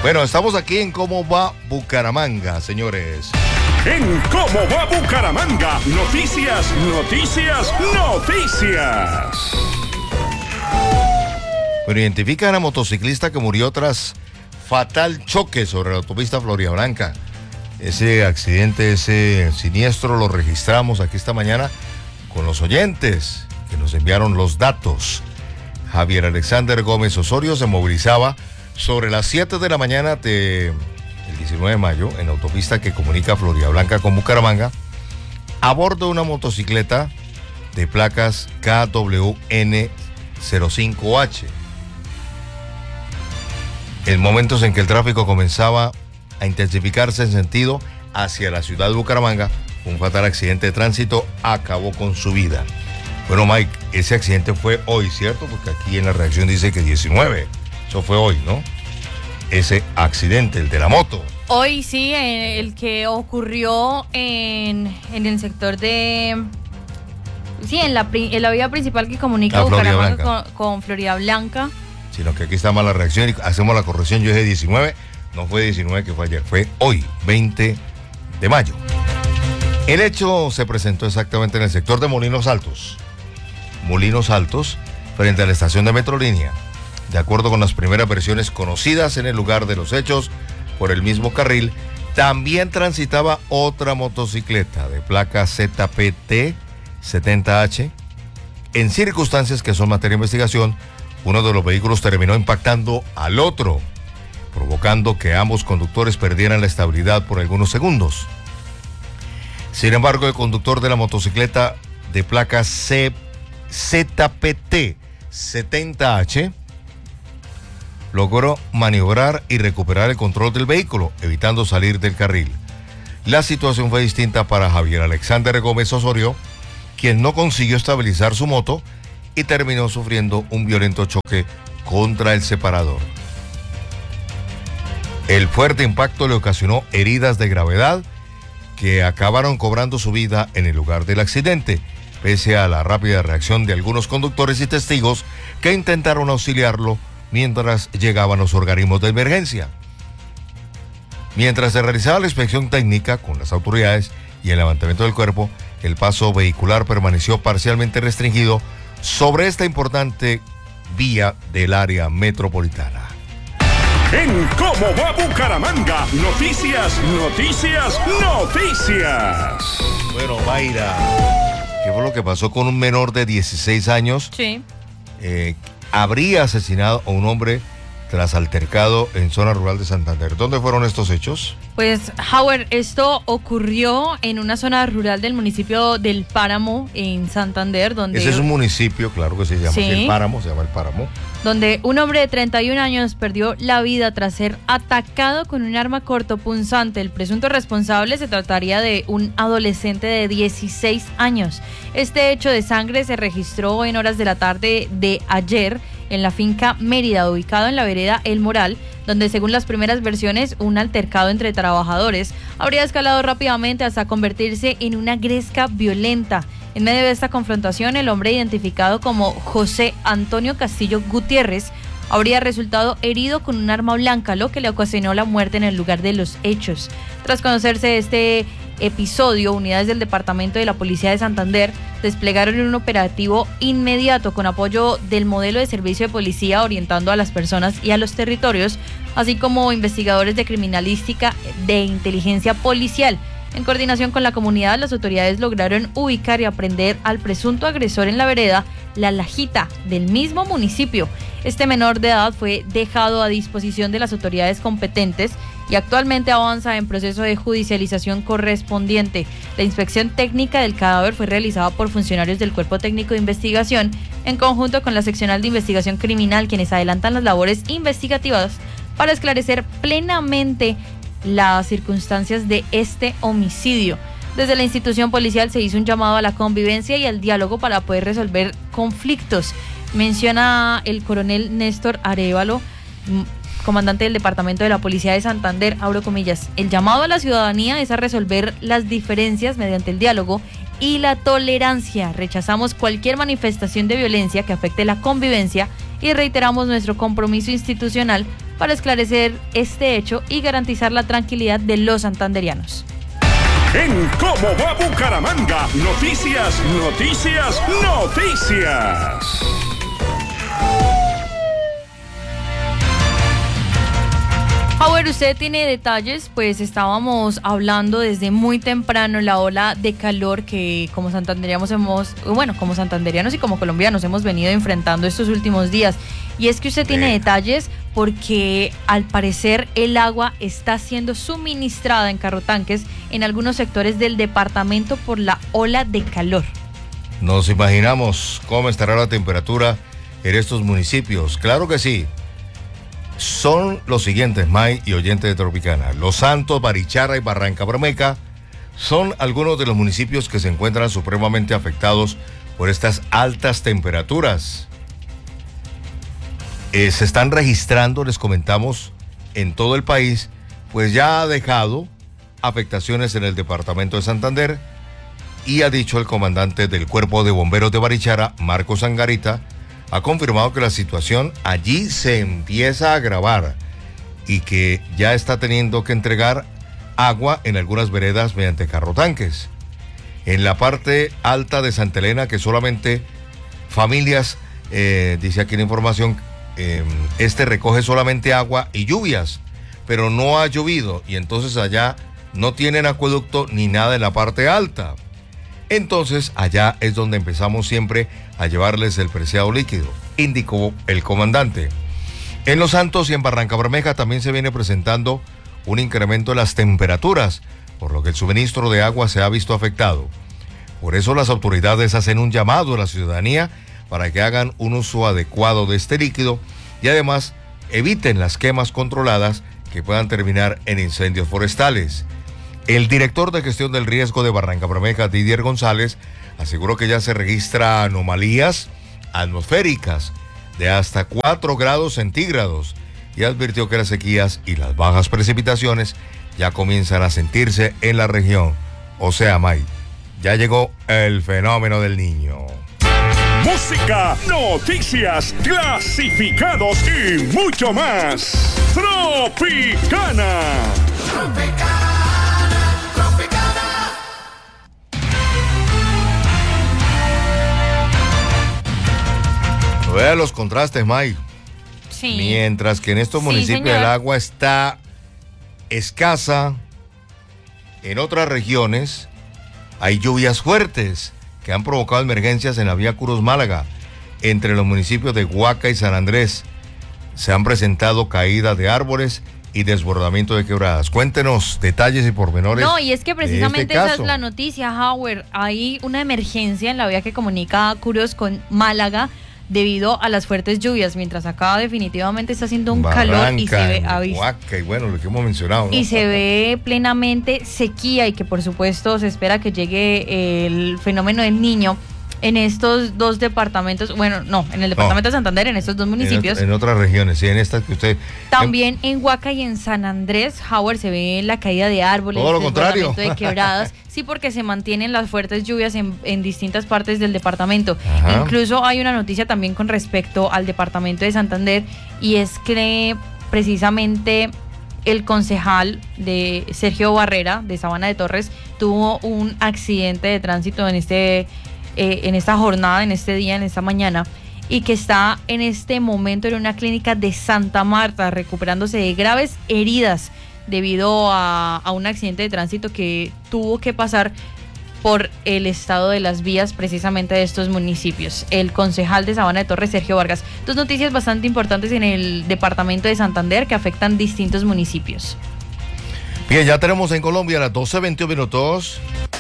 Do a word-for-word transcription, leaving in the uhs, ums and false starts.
Bueno, estamos aquí en Cómo va Bucaramanga, señores. En Cómo va Bucaramanga, noticias, noticias, noticias. Bueno, identifican a motociclista que murió tras fatal choque sobre la autopista Floridablanca. Ese accidente, ese siniestro lo registramos aquí esta mañana con los oyentes que nos enviaron los datos. Javier Alexander Gómez Osorio se movilizaba sobre las siete de la mañana del diecinueve de mayo en la autopista que comunica Floridablanca con Bucaramanga a bordo de una motocicleta de placas K W N cero cinco H. En momentos en que el tráfico comenzaba a intensificarse en sentido hacia la ciudad de Bucaramanga, un fatal accidente de tránsito acabó con su vida. Bueno, Mike, ese accidente fue hoy, ¿cierto? Porque aquí en la redacción dice que diecinueve. Eso fue hoy, ¿no? Ese accidente, el de la moto. Hoy sí, el que ocurrió en, en el sector de... Sí, en la, en la vía principal que comunica La Bucaramanga con, con Floridablanca. Sino que aquí está mal la reacción y hacemos la corrección. Yo dije diecinueve, no fue diecinueve que fue ayer, fue hoy, veinte de mayo. El hecho se presentó exactamente en el sector de Molinos Altos. Molinos Altos, frente a la estación de Metrolínea. De acuerdo con las primeras versiones conocidas en el lugar de los hechos, por el mismo carril, también transitaba otra motocicleta de placa Z P T setenta H. En circunstancias que son materia de investigación, uno de los vehículos terminó impactando al otro, provocando que ambos conductores perdieran la estabilidad por algunos segundos. Sin embargo, el conductor de la motocicleta de placa Z P T setenta H logró maniobrar y recuperar el control del vehículo, evitando salir del carril. La situación fue distinta para Javier Alexander Gómez Osorio, quien no consiguió estabilizar su moto y terminó sufriendo un violento choque contra el separador. El fuerte impacto le ocasionó heridas de gravedad que acabaron cobrando su vida en el lugar del accidente, pese a la rápida reacción de algunos conductores y testigos que intentaron auxiliarlo mientras llegaban los organismos de emergencia. Mientras se realizaba la inspección técnica con las autoridades y el levantamiento del cuerpo, el paso vehicular permaneció parcialmente restringido sobre esta importante vía del área metropolitana. En Cómo va Bucaramanga, noticias, noticias, noticias. Bueno, Mayra, ¿qué fue lo que pasó con un menor de dieciséis años? Sí. Eh, habría asesinado a un hombre tras altercado en zona rural de Santander. ¿Dónde fueron estos hechos? Pues, Howard, esto ocurrió en una zona rural del municipio del Páramo, en Santander, donde... Ese es un municipio, claro que se llama sí, así, el Páramo, se llama el Páramo. Donde un hombre de treinta y un años perdió la vida tras ser atacado con un arma cortopunzante. El presunto responsable se trataría de un adolescente de dieciséis años. Este hecho de sangre se registró en horas de la tarde de ayer en la finca Mérida, ubicado en la vereda El Moral, donde según las primeras versiones, un altercado entre trabajadores habría escalado rápidamente hasta convertirse en una gresca violenta. En medio de esta confrontación, el hombre identificado como José Antonio Castillo Gutiérrez habría resultado herido con un arma blanca, lo que le ocasionó la muerte en el lugar de los hechos. Tras conocerse este episodio, unidades del Departamento de la Policía de Santander desplegaron un operativo inmediato con apoyo del modelo de servicio de policía, orientando a las personas y a los territorios, así como investigadores de criminalística de inteligencia policial. En coordinación con la comunidad, las autoridades lograron ubicar y aprehender al presunto agresor en la vereda La Lajita del mismo municipio. Este menor de edad fue dejado a disposición de las autoridades competentes y actualmente avanza en proceso de judicialización correspondiente. La inspección técnica del cadáver fue realizada por funcionarios del Cuerpo Técnico de Investigación en conjunto con la Seccional de Investigación Criminal, quienes adelantan las labores investigativas para esclarecer plenamente las circunstancias de este homicidio. Desde la institución policial se hizo un llamado a la convivencia y al diálogo para poder resolver conflictos. Menciona el coronel Néstor Arévalo, comandante del Departamento de la Policía de Santander, abro comillas, el llamado a la ciudadanía es a resolver las diferencias mediante el diálogo y la tolerancia. Rechazamos cualquier manifestación de violencia que afecte la convivencia y reiteramos nuestro compromiso institucional para esclarecer este hecho y garantizar la tranquilidad de los santanderianos. En ¿Cómo va Bucaramanga? Noticias, noticias, noticias. Howard, usted tiene detalles, pues estábamos hablando desde muy temprano la ola de calor que como santanderianos hemos, bueno, como santanderianos y como colombianos hemos venido enfrentando estos últimos días. Y es que usted tiene Sí. detalles porque al parecer el agua está siendo suministrada en carrotanques en algunos sectores del departamento por la ola de calor. Nos imaginamos cómo estará la temperatura en estos municipios. Claro que sí. Son los siguientes, May y oyentes de Tropicana. Los Santos, Barichara y Barranca Bermeja son algunos de los municipios que se encuentran supremamente afectados por estas altas temperaturas. Eh, se están registrando, les comentamos, en todo el país, pues ya ha dejado afectaciones en el departamento de Santander y ha dicho el comandante del Cuerpo de Bomberos de Barichara, Marcos Angarita, ha confirmado que la situación allí se empieza a agravar y que ya está teniendo que entregar agua en algunas veredas mediante carrotanques. En la parte alta de Santa Elena, que solamente familias, eh, dice aquí la información, eh, este recoge solamente agua y lluvias, pero no ha llovido y entonces allá no tienen acueducto ni nada en la parte alta. Entonces allá es donde empezamos siempre a llevarles el preciado líquido, indicó el comandante. En Los Santos y en Barranca Bermeja también se viene presentando un incremento de las temperaturas, por lo que el suministro de agua se ha visto afectado. Por eso las autoridades hacen un llamado a la ciudadanía para que hagan un uso adecuado de este líquido y además eviten las quemas controladas que puedan terminar en incendios forestales. El director de gestión del riesgo de Barranca Bermeja, Didier González, aseguró que ya se registra anomalías atmosféricas de hasta cuatro grados centígrados y advirtió que las sequías y las bajas precipitaciones ya comienzan a sentirse en la región. O sea, May, ya llegó el fenómeno del Niño. Música, noticias, clasificados y mucho más. Tropicana. Vea los contrastes, May. Sí. Mientras que en estos Sí, municipios señor. el agua está escasa, en otras regiones hay lluvias fuertes que han provocado emergencias en la vía Curos-Málaga. Entre los municipios de Guaca y San Andrés se han presentado caídas de árboles y desbordamiento de quebradas. Cuéntenos detalles y pormenores. No, y es que precisamente de este esa es caso. la noticia, Howard. Hay una emergencia en la vía que comunica Curos con Málaga debido a las fuertes lluvias, mientras acá definitivamente está haciendo un calor y se ve en ha visto- Guaca, y bueno, lo que hemos mencionado, ¿no? y se ve plenamente sequía y que por supuesto se espera que llegue el fenómeno del Niño en estos dos departamentos, bueno, no, en el departamento de Santander, en estos dos municipios. En, en otras regiones, sí, en estas que usted... También en Huaca y en San Andrés, Howard, se ve la caída de árboles, Todo lo contrario. desbordamiento de quebradas. Sí, porque se mantienen las fuertes lluvias en, en distintas partes del departamento. Ajá. Incluso hay una noticia también con respecto al departamento de Santander, y es que precisamente el concejal de Sergio Barrera, de Sabana de Torres, tuvo un accidente de tránsito en este... Eh, en esta jornada, en este día, en esta mañana, y que está en este momento en una clínica de Santa Marta recuperándose de graves heridas debido a, a un accidente de tránsito que tuvo que pasar por el estado de las vías precisamente de estos municipios. El concejal de Sabana de Torres, Sergio Vargas. Dos noticias bastante importantes en el departamento de Santander que afectan distintos municipios. Bien, ya tenemos en Colombia las doce veintiún minutos.